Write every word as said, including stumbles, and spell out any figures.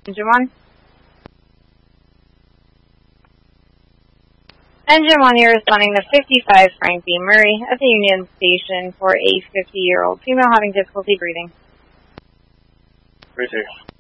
Engine one. Engine one, you're responding to fifty-five Frank B. Murray at the Union Station for a fifty-year-old female having difficulty breathing. Receive.